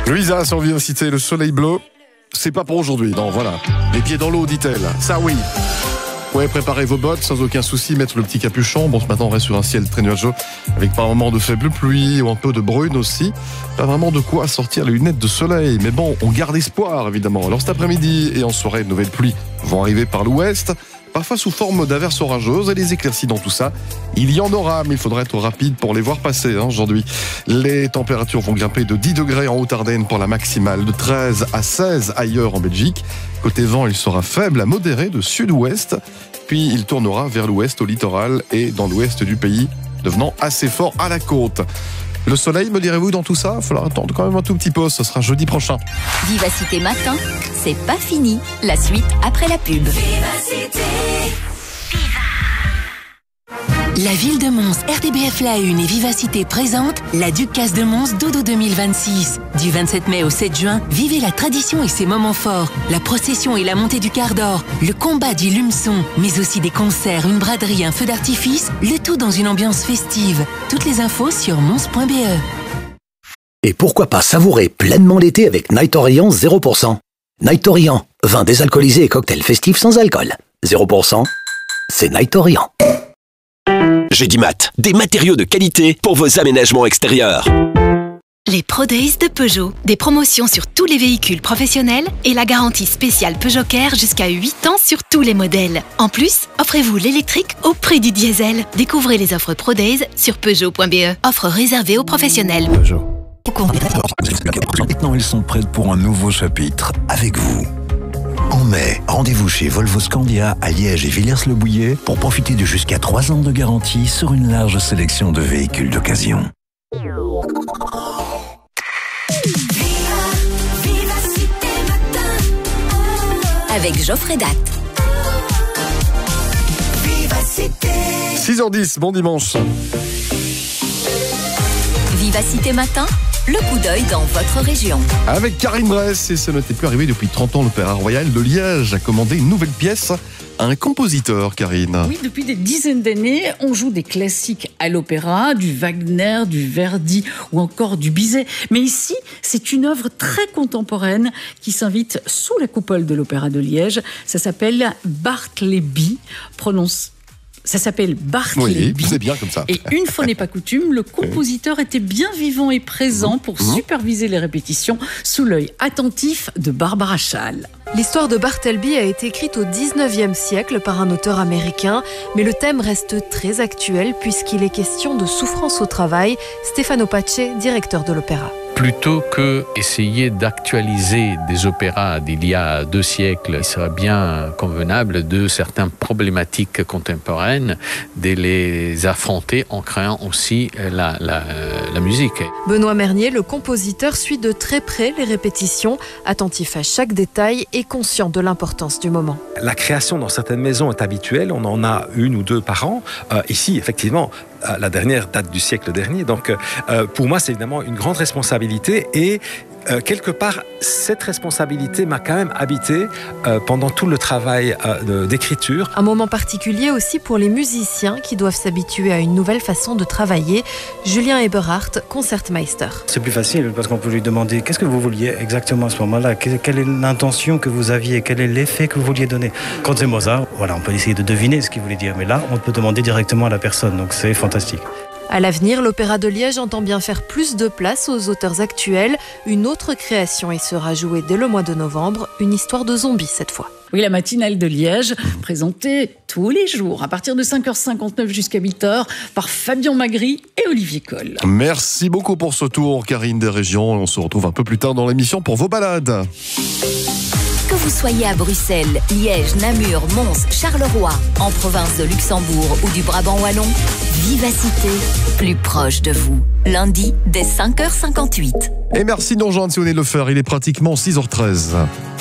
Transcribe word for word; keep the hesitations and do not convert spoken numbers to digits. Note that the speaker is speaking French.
Louisa sur Vivacité, le soleil bleu, c'est pas pour aujourd'hui. Non, voilà. Les pieds dans l'eau, dit-elle. Ça, oui. Ouais, préparez vos bottes sans aucun souci, mettre le petit capuchon. Bon, ce matin, on reste sur un ciel très nuageux, avec par moments de faible pluie ou un peu de brune aussi. Pas vraiment de quoi sortir les lunettes de soleil. Mais bon, on garde espoir, évidemment. Alors cet après-midi et en soirée, de nouvelles pluies vont arriver par l'ouest, parfois sous forme d'averses orageuses, et les éclaircies dans tout ça. Il y en aura, mais il faudra être rapide pour les voir passer hein, aujourd'hui. Les températures vont grimper de dix degrés en Haute-Ardenne pour la maximale, de treize à seize ailleurs en Belgique. Côté vent, il sera faible à modéré de sud-ouest, puis il tournera vers l'ouest au littoral et dans l'ouest du pays, devenant assez fort à la côte. Le soleil, me direz-vous, dans tout ça, il faudra attendre quand même un tout petit peu, ce sera jeudi prochain. Vivacité matin, c'est pas fini. La suite après la pub. Vivacité. La ville de Mons, R T B F La Une et Vivacité présentent la Ducasse de Mons Dodo deux mille vingt-six. Du vingt-sept mai au sept juin, vivez la tradition et ses moments forts. La procession et la montée du quart d'or, le combat du lumeçon, mais aussi des concerts, une braderie, un feu d'artifice, le tout dans une ambiance festive. Toutes les infos sur mons point b e. Et pourquoi pas savourer pleinement l'été avec Night Orient zéro pour cent. Night Orient, vin désalcoolisé et cocktail festif sans alcool. zéro pour cent, c'est Night Orient. Gédimat, des matériaux de qualité pour vos aménagements extérieurs. Les Pro Days de Peugeot. Des promotions sur tous les véhicules professionnels et la garantie spéciale Peugeot Care jusqu'à huit ans sur tous les modèles. En plus, offrez-vous l'électrique au prix du diesel. Découvrez les offres Pro Days sur peugeot point b e. Offre réservée aux professionnels. Peugeot. Maintenant, elles sont prêtes pour un nouveau chapitre avec vous. En mai, rendez-vous chez Volvo Scandia à Liège et Villers-le-Bouillet pour profiter de jusqu'à trois ans de garantie sur une large sélection de véhicules d'occasion. Avec Geoffrey Datt. six heures dix, bon dimanche. Vivacité matin, le coup d'œil dans votre région. Avec Karine Bress, et ça n'était plus arrivé depuis trente ans, l'Opéra Royal de Liège a commandé une nouvelle pièce à un compositeur, Karine. Oui, depuis des dizaines d'années, on joue des classiques à l'opéra, du Wagner, du Verdi ou encore du Bizet. Mais ici, c'est une œuvre très contemporaine qui s'invite sous la coupole de l'Opéra de Liège. Ça s'appelle Bartleby, prononce... Ça s'appelle Bartleby. Oui, c'est bien comme ça. Et une fois n'est pas coutume, le compositeur était bien vivant et présent pour superviser les répétitions sous l'œil attentif de Barbara Schall. L'histoire de Bartleby a été écrite au dix-neuvième siècle par un auteur américain, mais le thème reste très actuel puisqu'il est question de souffrance au travail. Stefano Pace, directeur de l'opéra. Plutôt que essayer d'actualiser des opéras d'il y a deux siècles, il serait bien convenable de certaines problématiques contemporaines de les affronter en créant aussi la, la, la musique. Benoît Mernier, le compositeur, suit de très près les répétitions, attentif à chaque détail et conscient de l'importance du moment. La création dans certaines maisons est habituelle, on en a une ou deux par an. Euh, ici, effectivement, la dernière date du siècle dernier. Donc, euh, pour moi, c'est évidemment une grande responsabilité et euh, quelque part, cette responsabilité m'a quand même habité euh, pendant tout le travail euh, d'écriture. Un moment particulier aussi pour les musiciens qui doivent s'habituer à une nouvelle façon de travailler. Julien Eberhardt, concertmeister. C'est plus facile parce qu'on peut lui demander qu'est-ce que vous vouliez exactement à ce moment-là, quelle est l'intention que vous aviez, quel est l'effet que vous vouliez donner. Quand c'est Mozart, voilà, on peut essayer de deviner ce qu'il voulait dire, mais là, on peut demander directement à la personne, donc c'est fantastique. À l'avenir, l'Opéra de Liège entend bien faire plus de place aux auteurs actuels. Une autre création y sera jouée dès le mois de novembre, une histoire de zombies cette fois. Oui, la matinale de Liège, présentée tous les jours, à partir de cinq heures cinquante-neuf jusqu'à huit heures, par Fabien Magri et Olivier Coll. Merci beaucoup pour ce tour, Karine des Régions. On se retrouve un peu plus tard dans l'émission pour vos balades. Que vous soyez à Bruxelles, Liège, Namur, Mons, Charleroi, en province de Luxembourg ou du Brabant wallon, Vivacité, plus proche de vous. Lundi, dès cinq heures cinquante-huit. Et merci de nous rejoindre si vous venez de le faire. Il est pratiquement six heures treize.